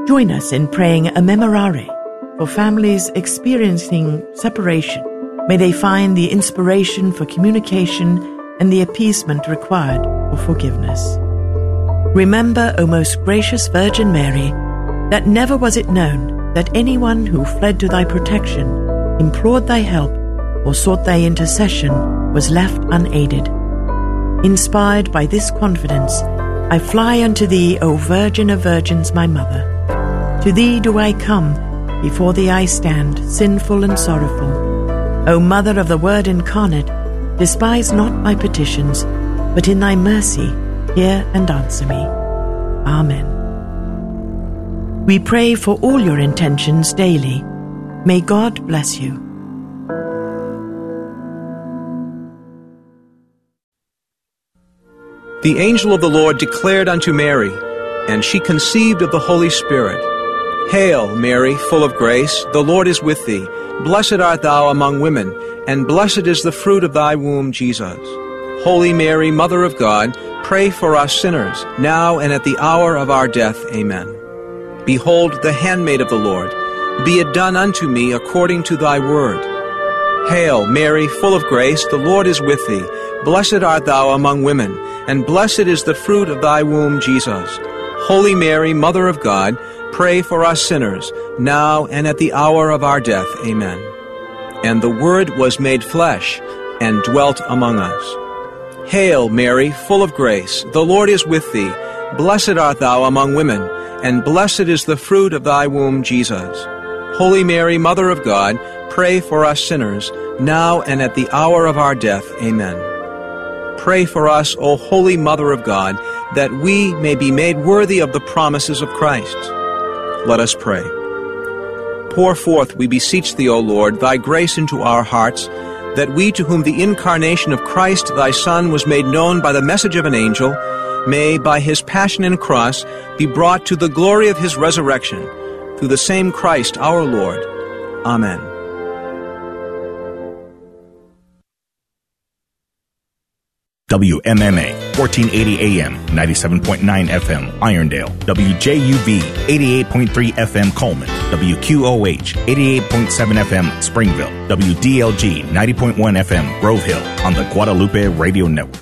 Join us in praying a memorare for families experiencing separation. May they find the inspiration for communication and the appeasement required for forgiveness. Remember, O most gracious Virgin Mary, that never was it known that anyone who fled to thy protection, implored thy help, or sought thy intercession was left unaided. Inspired by this confidence, I fly unto thee, O Virgin of Virgins, my Mother. To thee do I come, before thee I stand, sinful and sorrowful. O Mother of the Word incarnate, despise not my petitions, but in thy mercy hear and answer me. Amen. We pray for all your intentions daily. May God bless you. The angel of the Lord declared unto Mary, and she conceived of the Holy Spirit. Hail, Mary, full of grace, the Lord is with thee. Blessed art thou among women, and blessed is the fruit of thy womb, Jesus. Holy Mary, Mother of God, pray for us sinners, now and at the hour of our death. Amen. Behold, the handmaid of the Lord. Be it done unto me according to thy word. Hail, Mary, full of grace, the Lord is with thee. Blessed art thou among women, and blessed is the fruit of thy womb, Jesus. Holy Mary, Mother of God, pray for us sinners, now and at the hour of our death. Amen. And the Word was made flesh, and dwelt among us. Hail, Mary, full of grace, the Lord is with thee. Blessed art thou among women, and blessed is the fruit of thy womb, Jesus. Holy Mary, Mother of God, pray for us sinners, now and at the hour of our death. Amen. Pray for us, O Holy Mother of God, that we may be made worthy of the promises of Christ. Let us pray. Pour forth, we beseech thee, O Lord, thy grace into our hearts, that we, to whom the incarnation of Christ thy Son was made known by the message of an angel, may, by his passion and cross, be brought to the glory of his resurrection, through the same Christ our Lord. Amen. WMMA, 1480 AM, 97.9 FM, Irondale. WJUV, 88.3 FM, Coleman. WQOH, 88.7 FM, Springville. WDLG, 90.1 FM, Grove Hill, on the Guadalupe Radio Network.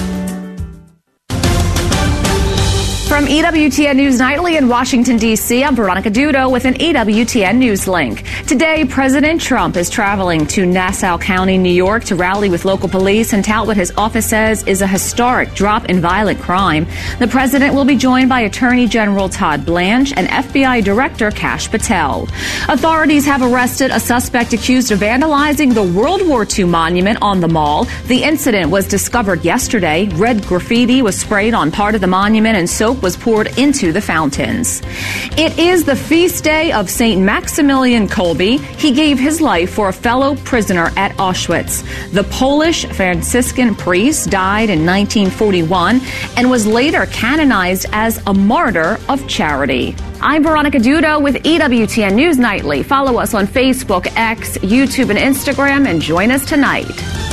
From EWTN News Nightly in Washington, D.C., I'm Veronica Dudo with an EWTN News link. Today, President Trump is traveling to Nassau County, New York, to rally with local police and tout what his office says is a historic drop in violent crime. The president will be joined by Attorney General Todd Blanche and FBI Director Kash Patel. Authorities have arrested a suspect accused of vandalizing the World War II monument on the mall. The incident was discovered yesterday. Red graffiti was sprayed on part of the monument and soap was poured into the fountains. It is the feast day of St. Maximilian Kolbe. He gave his life for a fellow prisoner at Auschwitz. The Polish Franciscan priest died in 1941 and was later canonized as a martyr of charity. I'm Veronica Dudo with EWTN News Nightly. Follow us on Facebook, X, YouTube, and Instagram, and join us tonight.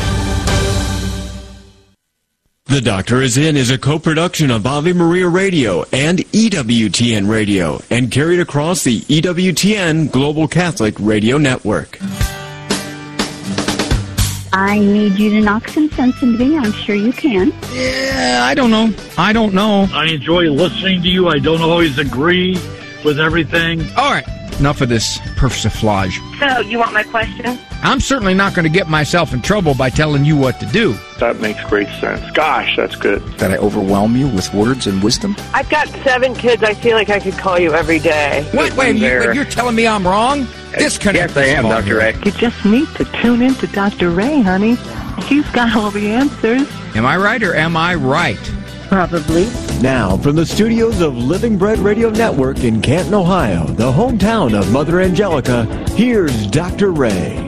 The Doctor Is In is a co-production of Ave Maria Radio and EWTN Radio and carried across the EWTN Global Catholic Radio Network. I need you to knock some sense into me. I'm sure you can. Yeah, I don't know. I enjoy listening to you. I don't always agree with everything. All right, enough of this persiflage. So, you want my question? I'm certainly not going to get myself in trouble by telling you what to do. That makes great sense. Gosh, that's good. That I overwhelm you with words and wisdom? I've got 7 kids. I feel like I could call you every day. Wait, you're telling me I'm wrong? Disconnect. Yes, I am, Dr. Ray. You just need to tune in to Dr. Ray, honey. He's got all the answers. Am I right or am I right? Probably. Now, from the studios of Living Bread Radio Network in Canton, Ohio, the hometown of Mother Angelica, here's Dr. Ray.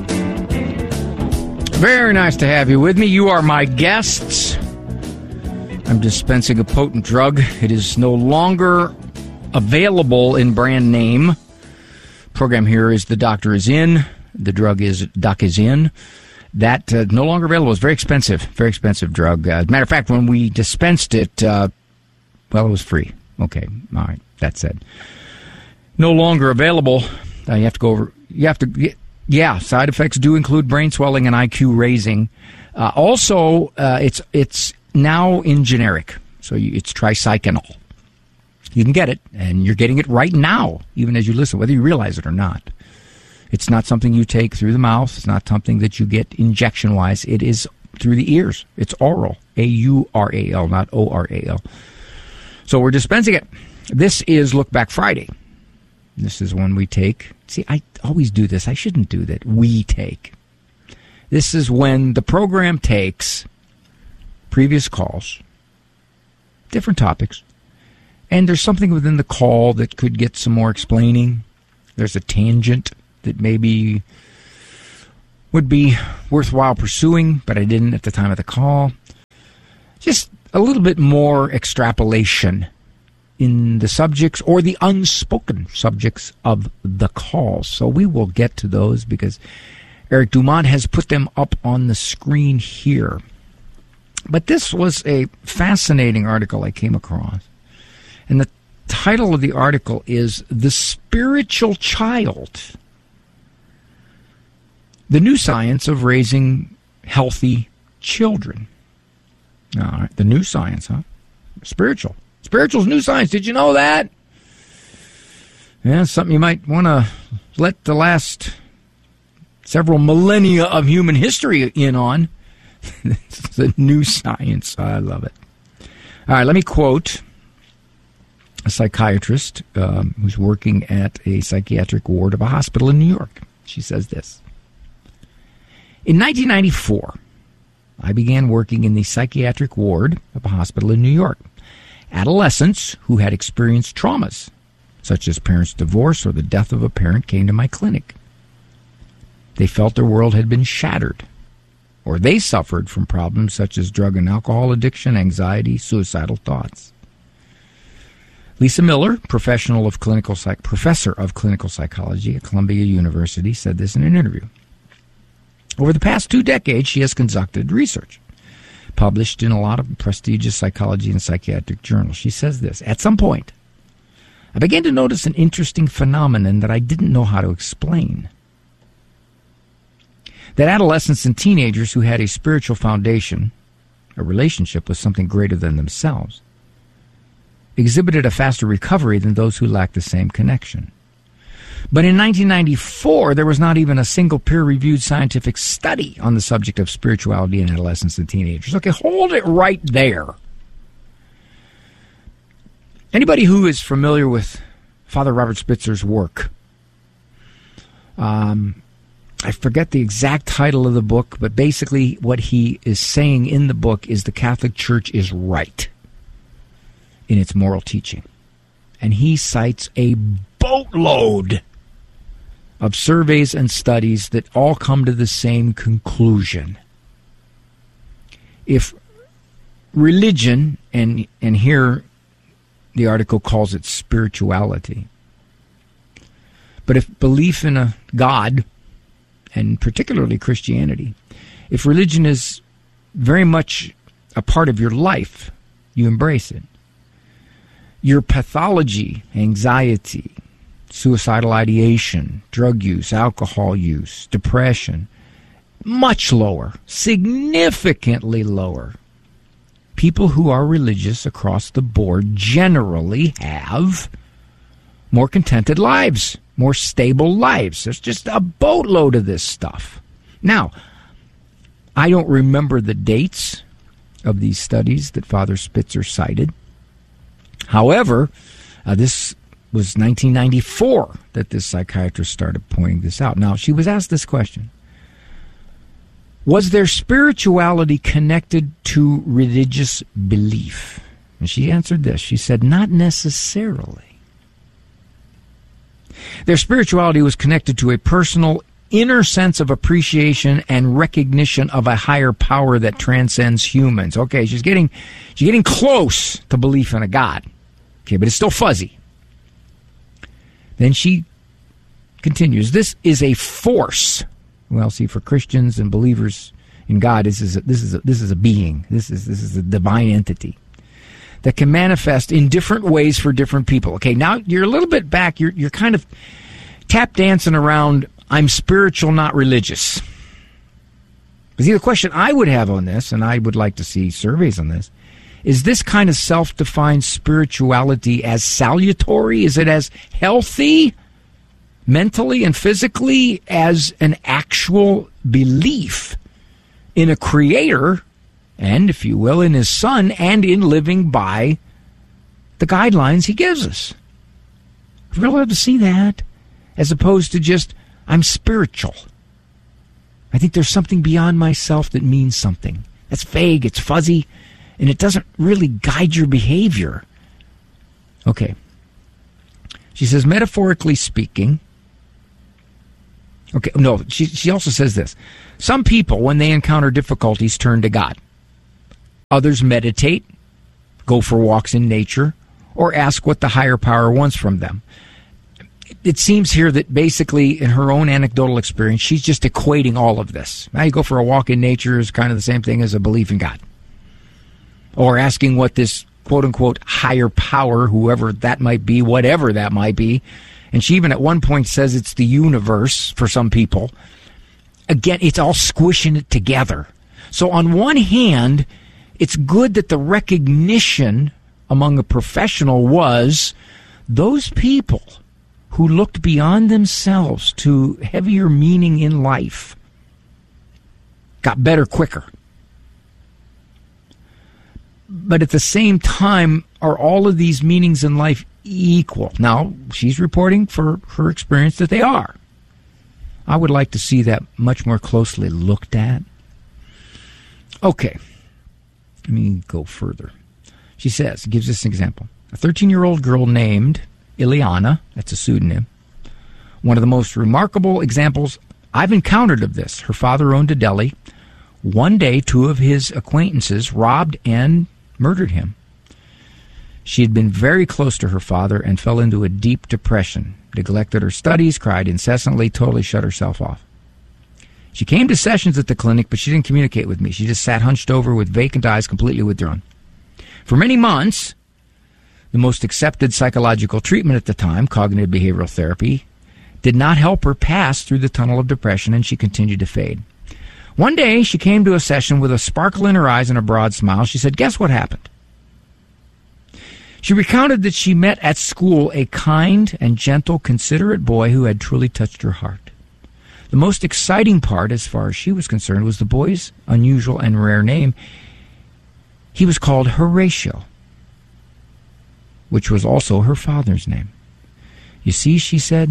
Very nice to have you with me. You are my guests. I'm dispensing a potent drug. It is no longer available in brand name. Program here is The Doctor Is In. The drug is Doc Is In. That no longer available. It's very expensive drug. As a matter of fact, when we dispensed it, it was free. Okay, all right, that said. no longer available. You have to go over. Side effects do include brain swelling and IQ raising. Also, it's now in generic, so it's tricyclical. You can get it, and you're getting it right now, even as you listen, whether you realize it or not. It's not something you take through the mouth. It's not something that you get injection-wise. It is through the ears. It's oral, A-U-R-A-L, not O-R-A-L. So we're dispensing it. This is Look Back Friday. This is when we take. See, I always do this. I shouldn't do that. We take. This is when the program takes previous calls, different topics, and there's something within the call that could get some more explaining. There's a tangent that maybe would be worthwhile pursuing, but I didn't at the time of the call. Just a little bit more extrapolation in the subjects or the unspoken subjects of the calls. So we will get to those because Eric Dumont has put them up on the screen here. But this was a fascinating article I came across. And the title of the article is The Spiritual Child. The New Science of Raising Healthy Children. All right, the new science, huh? Spiritual. Spiritual's new science. Did you know that? Yeah, something you might want to let the last several millennia of human history in on. The new science. I love it. All right, let me quote a psychiatrist who's working at a psychiatric ward of a hospital in New York. She says this. In 1994, I began working in the psychiatric ward of a hospital in New York. Adolescents who had experienced traumas, such as parents' divorce or the death of a parent, came to my clinic. They felt their world had been shattered, or they suffered from problems such as drug and alcohol addiction, anxiety, suicidal thoughts. Lisa Miller, professor of clinical psychology at Columbia University, said this in an interview. Over the past 2 decades, she has conducted research, published in a lot of prestigious psychology and psychiatric journals. She says this, at some point, I began to notice an interesting phenomenon that I didn't know how to explain. That adolescents and teenagers who had a spiritual foundation, a relationship with something greater than themselves, exhibited a faster recovery than those who lacked the same connection. But in 1994, there was not even a single peer-reviewed scientific study on the subject of spirituality in adolescents and teenagers. Okay, hold it right there. Anybody who is familiar with Father Robert Spitzer's work, I forget the exact title of the book, but basically what he is saying in the book is the Catholic Church is right in its moral teaching. And he cites a boatload of surveys and studies that all come to the same conclusion. If religion, and here the article calls it spirituality, but if belief in a God, and particularly Christianity, if religion is very much a part of your life, you embrace it. Your pathology, anxiety, suicidal ideation, drug use, alcohol use, depression, much lower, significantly lower. People who are religious across the board generally have more contented lives, more stable lives. There's just a boatload of this stuff. Now, I don't remember the dates of these studies that Father Spitzer cited. However, this was 1994 that this psychiatrist started pointing this out. Now, she was asked this question. Was their spirituality connected to religious belief? And she answered this. She said, not necessarily. Their spirituality was connected to a personal inner sense of appreciation and recognition of a higher power that transcends humans. Okay, she's getting close to belief in a God. Okay, but it's still fuzzy. Then she continues, this is a force. Well, see, for Christians and believers in God, this is a being. This is a divine entity that can manifest in different ways for different people. Okay, now you're a little bit back. You're kind of tap dancing around, I'm spiritual, not religious. Because the question I would have on this, and I would like to see surveys on this, is this kind of self-defined spirituality as salutary? Is it as healthy mentally and physically as an actual belief in a creator and, if you will, in his son and in living by the guidelines he gives us? I'd really love to see that as opposed to just, I'm spiritual. I think there's something beyond myself that means something. That's vague, it's fuzzy, and it doesn't really guide your behavior. Okay. She says, metaphorically speaking, okay, no, she also says this. Some people, when they encounter difficulties, turn to God. Others meditate, go for walks in nature, or ask what the higher power wants from them. It seems here that basically, in her own anecdotal experience, she's just equating all of this. Now, you go for a walk in nature is kind of the same thing as a belief in God. Or asking what this quote-unquote higher power, whoever that might be, whatever that might be, and she even at one point says it's the universe for some people. Again, it's all squishing it together. So on one hand, it's good that the recognition among a professional was those people who looked beyond themselves to heavier meaning in life got better quicker. But at the same time, are all of these meanings in life equal? Now, she's reporting for her experience that they are. I would like to see that much more closely looked at. Okay. Let me go further. She says, gives us an example. A 13-year-old girl named Ileana, that's a pseudonym, one of the most remarkable examples I've encountered of this. Her father owned a deli. One day, two of his acquaintances robbed and murdered him. She had been very close to her father and fell into a deep depression, neglected her studies, cried incessantly, totally shut herself off. She came to sessions at the clinic, but she didn't communicate with me. She just sat hunched over with vacant eyes, completely withdrawn. For many months, the most accepted psychological treatment at the time, cognitive behavioral therapy, did not help her pass through the tunnel of depression, and she continued to fade. One day, she came to a session with a sparkle in her eyes and a broad smile. She said, guess what happened? She recounted that she met at school a kind and gentle, considerate boy who had truly touched her heart. The most exciting part, as far as she was concerned, was the boy's unusual and rare name. He was called Horatio, which was also her father's name. You see, she said,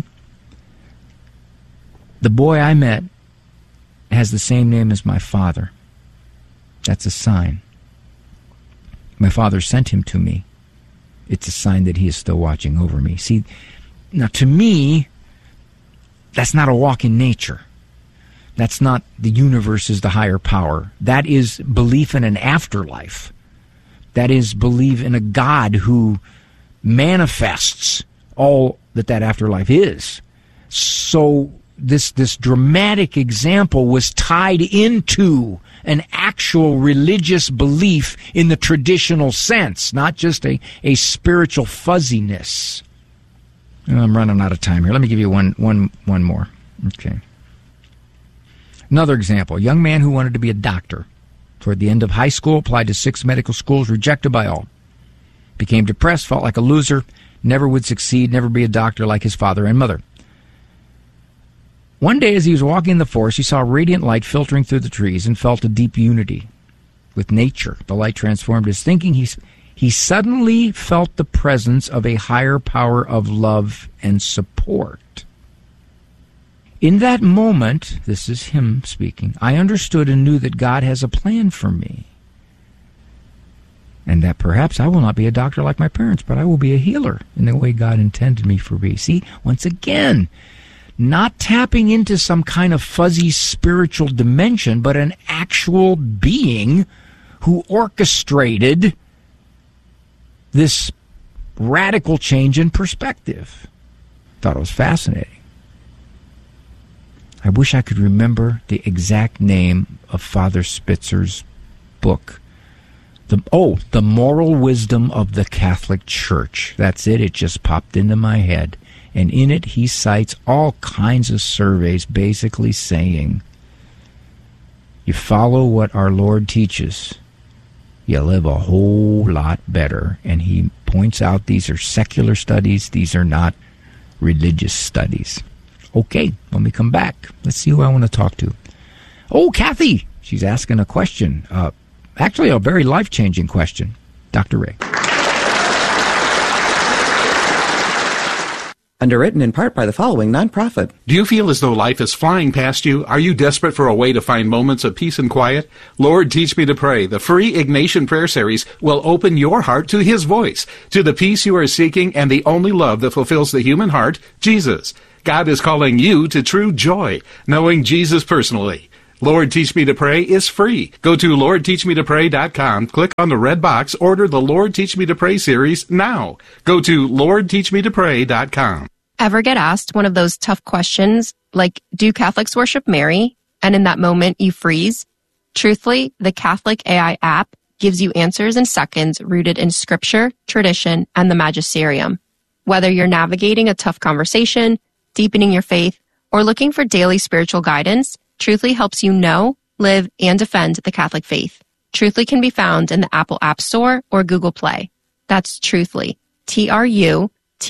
the boy I met has the same name as my father. That's a sign. My father sent him to me. It's a sign that he is still watching over me. See, now to me, that's not a walk in nature. That's not the universe is the higher power. That is belief in an afterlife. That is belief in a God who manifests all that afterlife is. So this dramatic example was tied into an actual religious belief in the traditional sense, not just a spiritual fuzziness. I'm running out of time here. Let me give you one more. Okay. Another example. A young man who wanted to be a doctor. Toward the end of high school, applied to 6 medical schools, rejected by all. Became depressed, felt like a loser, never would succeed, never be a doctor like his father and mother. One day as he was walking in the forest, he saw a radiant light filtering through the trees and felt a deep unity with nature. The light transformed his thinking. He suddenly felt the presence of a higher power of love and support. In that moment, this is him speaking, I understood and knew that God has a plan for me. And that perhaps I will not be a doctor like my parents, but I will be a healer in the way God intended me for me. See, once again, not tapping into some kind of fuzzy spiritual dimension, but an actual being who orchestrated this radical change in perspective. Thought it was fascinating. I wish I could remember the exact name of Father Spitzer's book. The moral wisdom of the Catholic Church. That's it. It just popped into my head. And in it, he cites all kinds of surveys basically saying, you follow what our Lord teaches, you live a whole lot better. And he points out these are secular studies. These are not religious studies. Okay, when we come back, let's see who I want to talk to. Oh, Kathy! She's asking a question. Actually, a very life-changing question. Dr. Ray. Underwritten in part by the following nonprofit. Do you feel as though life is flying past you? Are you desperate for a way to find moments of peace and quiet? Lord, Teach Me to Pray, the free Ignatian Prayer Series, will open your heart to His voice, to the peace you are seeking and the only love that fulfills the human heart, Jesus. God is calling you to true joy, knowing Jesus personally. Lord, Teach Me to Pray is free. Go to LordTeachMeToPray.com, click on the red box, order the Lord Teach Me to Pray series now. Go to LordTeachMeToPray.com. Ever get asked one of those tough questions, like, do Catholics worship Mary? And in that moment, you freeze? Truthfully, the Catholic AI app gives you answers in seconds rooted in scripture, tradition, and the magisterium. Whether you're navigating a tough conversation, deepening your faith, or looking for daily spiritual guidance, Truthly helps you know, live, and defend the Catholic faith. Truthly can be found in the Apple App Store or Google Play. That's Truthly. Truthly.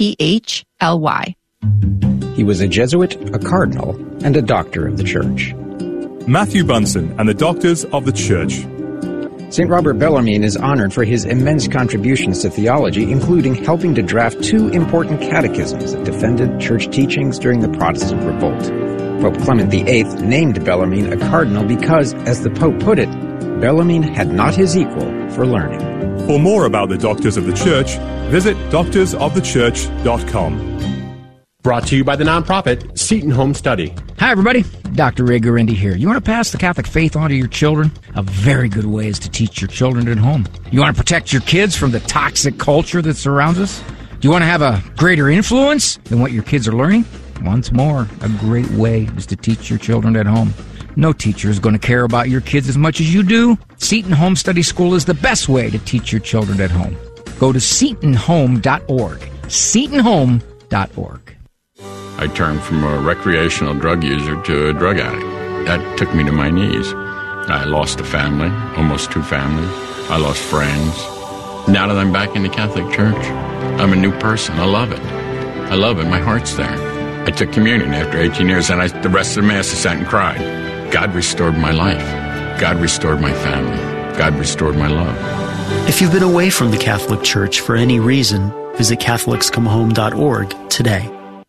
He was a Jesuit, a cardinal, and a doctor of the Church. Matthew Bunsen and the Doctors of the Church. St. Robert Bellarmine is honored for his immense contributions to theology, including helping to draft 2 important catechisms that defended church teachings during the Protestant Revolt. Pope Clement VIII named Bellarmine a cardinal because, as the Pope put it, Bellarmine had not his equal for learning. For more about the Doctors of the Church, visit doctorsofthechurch.com. Brought to you by the nonprofit Seton Home Study. Hi, everybody. Dr. Ray Guarendi here. You want to pass the Catholic faith on to your children? A very good way is to teach your children at home. You want to protect your kids from the toxic culture that surrounds us? Do you want to have a greater influence than what your kids are learning? Once more, a great way is to teach your children at home. No teacher is going to care about your kids as much as you do. Seton Home Study School is the best way to teach your children at home. Go to setonhome.org. setonhome.org. I turned from a recreational drug user to a drug addict. That took me to my knees. I lost a family, almost 2 families. I lost friends. Now that I'm back in the Catholic Church, I'm a new person. I love it. I love it. My heart's there. I took communion after 18 years, and the rest of the Mass I sat and cried. God restored my life. God restored my family. God restored my love. If you've been away from the Catholic Church for any reason, visit CatholicsComeHome.org today.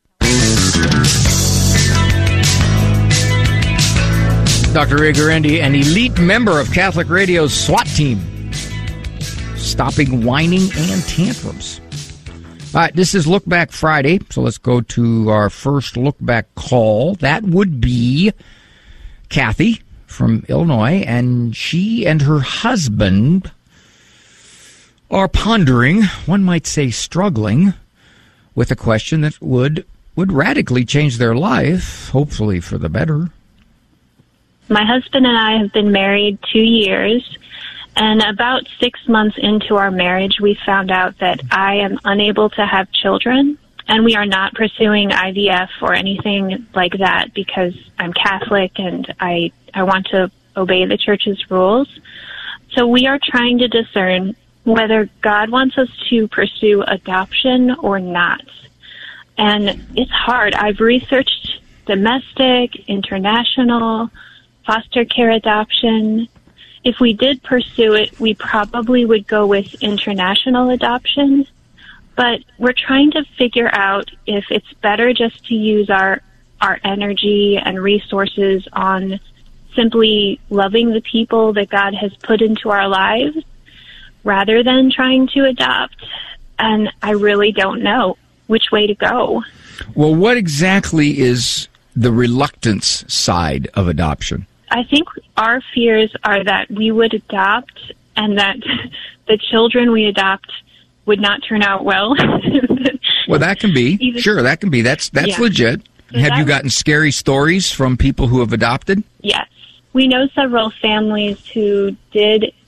Dr. Ray Guarendi, an elite member of Catholic Radio's SWAT team, stopping whining and tantrums. All right, this is Look Back Friday, so let's go to our first Look Back call. That would be Kathy from Illinois, and she and her husband are pondering, one might say struggling, with a question that would radically change their life, hopefully for the better. My husband and I have been married 2 years, and about 6 months into our marriage, we found out that I am unable to have children, and we are not pursuing IVF or anything like that because I'm Catholic and I want to obey the Church's rules. So we are trying to discern whether God wants us to pursue adoption or not. And it's hard. I've researched domestic, international, foster care adoption. If we did pursue it, we probably would go with international adoption. But we're trying to figure out if it's better just to use our energy and resources on simply loving the people that God has put into our lives rather than trying to adopt. And I really don't know which way to go. Well, what exactly is the reluctance side of adoption? I think our fears are that we would adopt and that the children we adopt would not turn out well. Well, that can be. Sure, that can be. That's yeah. Legit. So have you gotten scary stories from people who have adopted? Yes. We know several families who did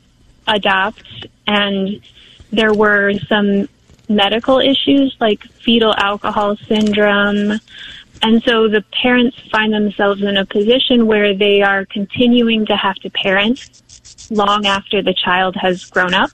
adopt, and there were some medical issues like fetal alcohol syndrome. And so the parents find themselves in a position where they are continuing to have to parent long after the child has grown up.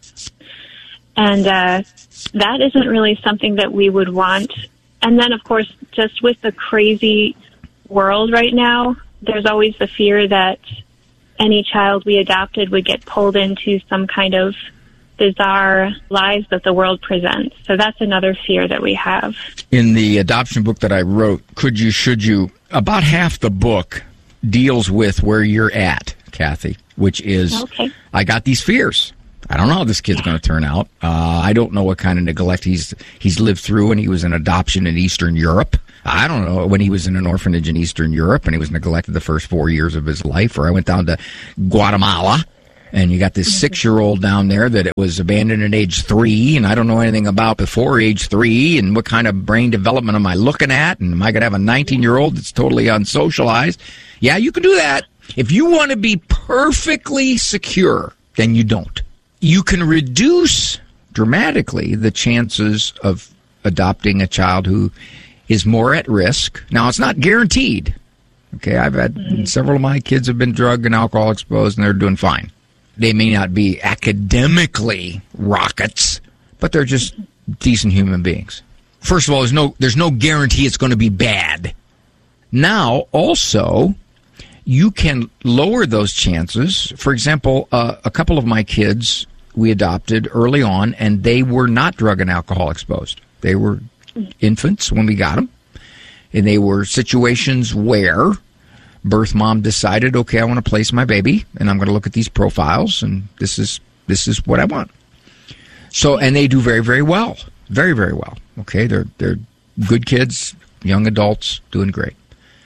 And that isn't really something that we would want. And then, of course, just with the crazy world right now, there's always the fear that any child we adopted would get pulled into some kind of bizarre lies that the world presents. So that's another fear that we have. In the adoption book that I wrote, Could You, Should You, about half the book deals with where you're at, Kathy, which is, I got these fears. I don't know how this kid's going to turn out. I don't know what kind of neglect he's lived through when he was in adoption in Eastern Europe. I don't know when he was in an orphanage in Eastern Europe and he was neglected the first 4 years of his life. Or I went down to Guatemala, and you got this 6-year-old down there that it was abandoned at age 3, and I don't know anything about before age 3, and what kind of brain development am I looking at, and am I going to have a 19-year-old that's totally unsocialized? Yeah, you can do that. If you want to be perfectly secure, then you don't. You can reduce dramatically the chances of adopting a child who is more at risk. Now, it's not guaranteed. Okay, I've had several of my kids have been drug and alcohol exposed, and they're doing fine. They may not be academically rockets, but they're just decent human beings. First of all, there's no guarantee it's going to be bad. Now, also, you can lower those chances. For example, a couple of my kids we adopted early on, and they were not drug and alcohol exposed. They were infants when we got them, and they were situations where birth mom decided, okay, I want to place my baby, and I'm going to look at these profiles, and this is what I want. So, and they do very, very well, very, very well. Okay, they're good kids, young adults, doing great.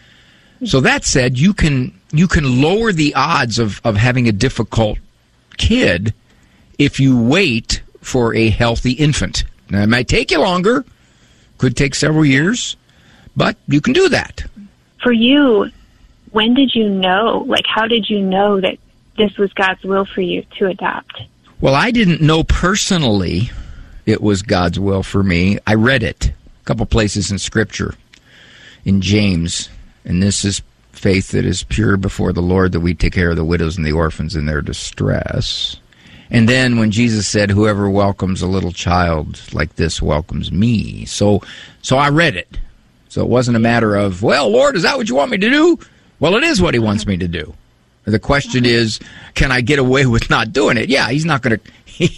So that said, you can lower the odds of having a difficult kid if you wait for a healthy infant. Now, it might take you longer, could take several years, but you can do that. For you, when did you know? Like, how did you know that this was God's will for you to adopt? Well, I didn't know personally it was God's will for me. I read it a couple places in Scripture, in James, and this is faith that is pure before the Lord, that we take care of the widows and the orphans in their distress. And then when Jesus said, whoever welcomes a little child like this welcomes me. So I read it. So it wasn't a matter of, well, Lord, is that what you want me to do? Well, it is what he wants me to do. The question is, can I get away with not doing it? Yeah, he's not going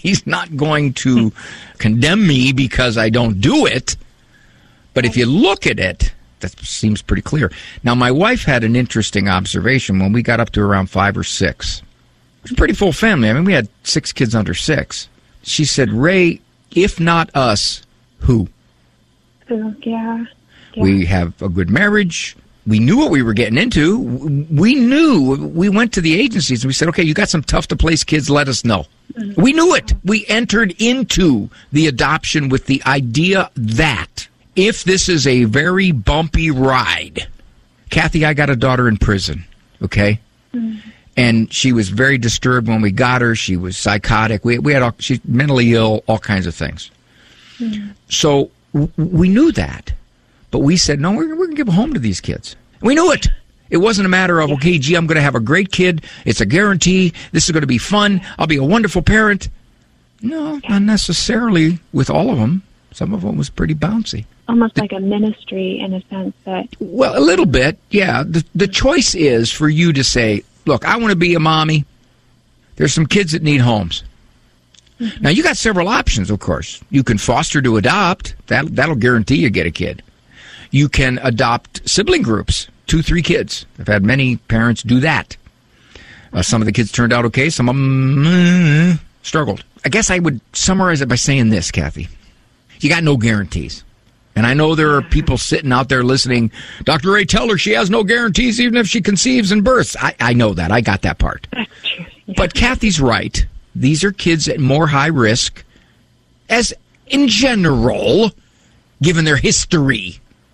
to condemn me because I don't do it. But if you look at it, that seems pretty clear. Now, my wife had an interesting observation when we got up to around 5 or 6. It was a pretty full family. I mean, we had 6 kids under 6. She said, Ray, if not us, who? Yeah. We have a good marriage. We knew what we were getting into. We knew. We went to the agencies and we said, okay, you got some tough-to-place kids, let us know. Mm-hmm. We knew it. We entered into the adoption with the idea that if this is a very bumpy ride, Kathy, I got a daughter in prison, okay? Mm-hmm. And she was very disturbed when we got her. She was psychotic. She's mentally ill, all kinds of things. Mm-hmm. So we knew that. But we said, no, we're going to give a home to these kids. We knew it. It wasn't a matter of, okay, gee, I'm going to have a great kid. It's a guarantee. This is going to be fun. I'll be a wonderful parent. No, not necessarily with all of them. Some of them was pretty bouncy. Almost like a ministry in a sense that... Well, a little bit, yeah. The choice is for you to say, look, I want to be a mommy. There's some kids that need homes. Mm-hmm. Now, you got several options, of course. You can foster to adopt. That'll guarantee you get a kid. You can adopt sibling groups, 2, 3 kids. I've had many parents do that. Some of the kids turned out okay. Some of them struggled. I guess I would summarize it by saying this, Kathy. You got no guarantees. And I know there are people sitting out there listening, Dr. Ray, tell her she has no guarantees even if she conceives and births. I know that. I got that part. That's true. Yeah. But Kathy's right. These are kids at more high risk, as in general, given their history.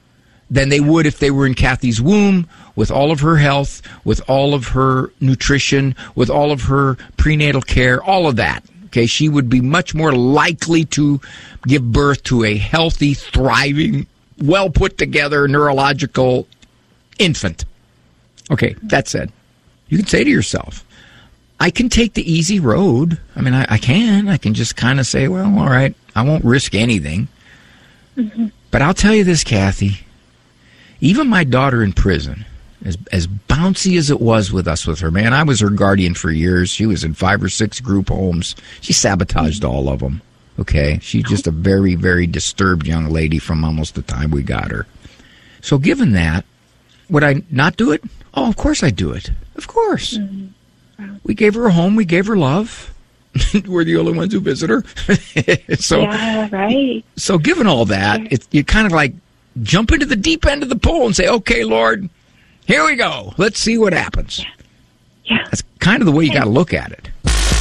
than they would if they were in Kathy's womb, with all of her health, with all of her nutrition, with all of her prenatal care, all of that. Okay, she would be much more likely to give birth to a healthy, thriving, well put together neurological infant. Okay, that said, you can say to yourself, I can take the easy road. I mean, I can just kind of say, well, all right, I won't risk anything. Mm-hmm. But I'll tell you this, Kathy, even my daughter in prison, as bouncy as it was with us with her, man, I was her guardian for years. She was in 5 or 6 group homes. She sabotaged all of them. Okay, she's just a very, very disturbed young lady from almost the time we got her. So given that, would I not do it? Oh, of course I'd do it. Of course. Mm-hmm. Wow. We gave her a home. We gave her love. We're the only ones who visit her. So, yeah, right. So given all that, you kind of like jump into the deep end of the pool and say, okay, Lord, here we go. Let's see what happens. Yeah. That's kind of the way you got to look at it.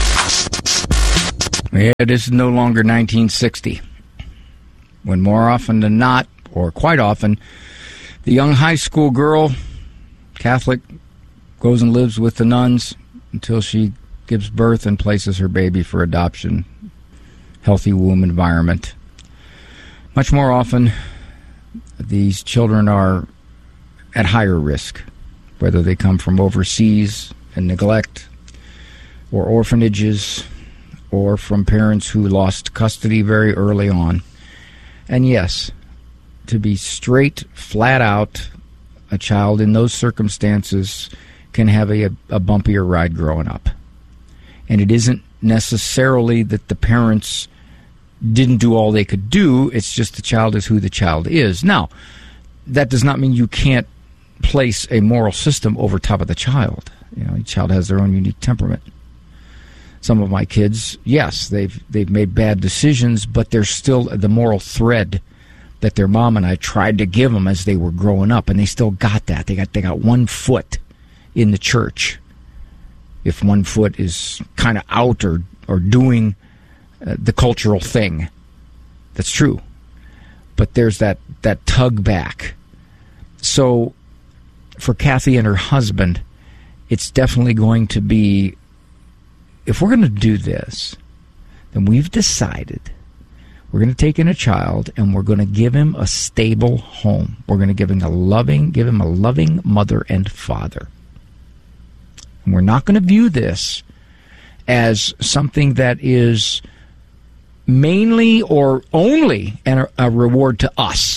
Yeah, this is no longer 1960, when more often than not, or quite often, the young high school girl, Catholic, goes and lives with the nuns until she gives birth and places her baby for adoption. Healthy womb environment. Much more often, these children are at higher risk, whether they come from overseas and neglect, or orphanages, or from parents who lost custody very early on. And yes, to be straight, flat out, a child in those circumstances can have a bumpier ride growing up. And it isn't necessarily that the parents didn't do all they could do, it's just the child is who the child is. Now, that does not mean you can't place a moral system over top of the child. You know, each child has their own unique temperament. Some of my kids, yes, they've made bad decisions, but there's still the moral thread that their mom and I tried to give them as they were growing up, and they still got that. They got one foot in the church. If one foot is kind of out or doing the cultural thing, that's true. But there's that tug back. So for Kathy and her husband, it's definitely going to be, if we're going to do this, then we've decided we're going to take in a child and we're going to give him a stable home. We're going to give him a loving mother and father. And we're not going to view this as something that is mainly or only a reward to us.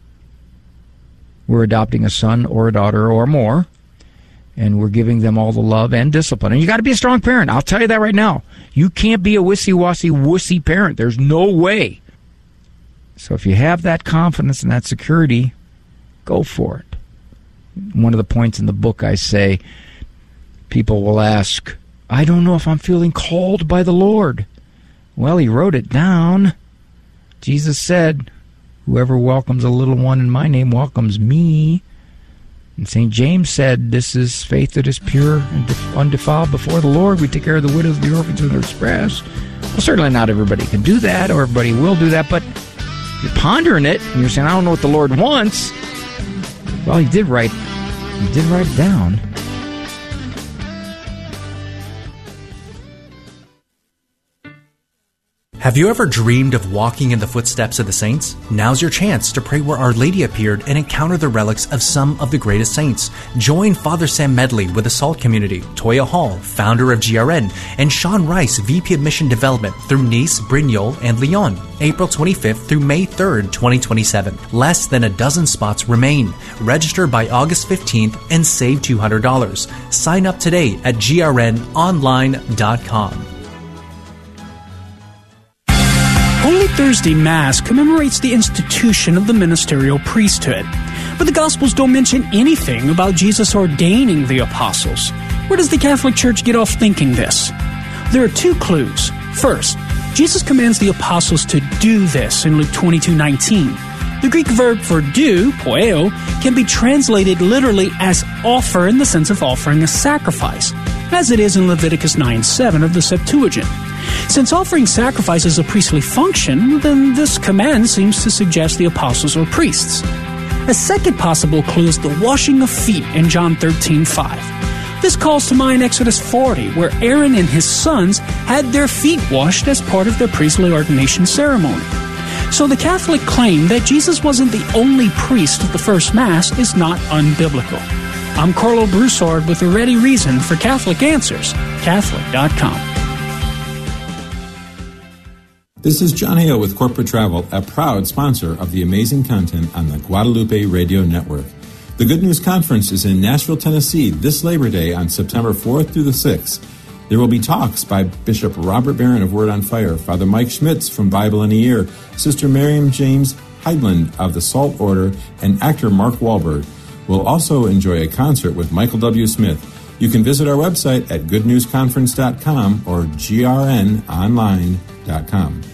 We're adopting a son or a daughter or more, and we're giving them all the love and discipline. And you got to be a strong parent. I'll tell you that right now. You can't be a wissy-washy, wussy parent. There's no way. So if you have that confidence and that security, go for it. One of the points in the book I say, people will ask, I don't know if I'm feeling called by the Lord. Well, he wrote it down. Jesus said, whoever welcomes a little one in my name welcomes me. And St. James said, this is faith that is pure and undefiled before the Lord. We take care of the widows, the orphans, and the distressed. Well, certainly not everybody can do that, or everybody will do that, but you're pondering it, and you're saying, I don't know what the Lord wants. Well, he did write it down. Have you ever dreamed of walking in the footsteps of the saints? Now's your chance to pray where Our Lady appeared and encounter the relics of some of the greatest saints. Join Father Sam Medley with the SALT community, Toya Hall, founder of GRN, and Sean Rice, VP of Mission Development through Nice, Brignoles, and Lyon, April 25th through May 3rd, 2027. Less than a dozen spots remain. Register by August 15th and save $200. Sign up today at grnonline.com. Holy Thursday Mass commemorates the institution of the ministerial priesthood, but the Gospels don't mention anything about Jesus ordaining the apostles. Where does the Catholic Church get off thinking this? There are two clues. First, Jesus commands the apostles to do this in Luke 22:19. The Greek verb for do, poieo, can be translated literally as offer in the sense of offering a sacrifice, as it is in Leviticus 9:7 of the Septuagint. Since offering sacrifice is a priestly function, then this command seems to suggest the apostles were priests. A second possible clue is the washing of feet in John 13:5. This calls to mind Exodus 40, where Aaron and his sons had their feet washed as part of their priestly ordination ceremony. So the Catholic claim that Jesus wasn't the only priest of the first Mass is not unbiblical. I'm Carlo Broussard with a ready reason for Catholic Answers, Catholic.com. This is John Hale with Corporate Travel, a proud sponsor of the amazing content on the Guadalupe Radio Network. The Good News Conference is in Nashville, Tennessee this Labor Day on September 4th through the 6th. There will be talks by Bishop Robert Barron of Word on Fire, Father Mike Schmitz from Bible in a Year, Sister Miriam James Heidland of the Salt Order, and actor Mark Wahlberg. We'll also enjoy a concert with Michael W. Smith. You can visit our website at goodnewsconference.com or grnonline.com.